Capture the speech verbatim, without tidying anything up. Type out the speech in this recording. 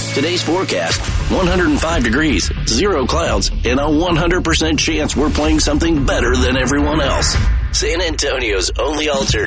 Today's forecast, one hundred five degrees, zero clouds, and a one hundred percent chance we're playing something better than everyone else. San Antonio's only alternative.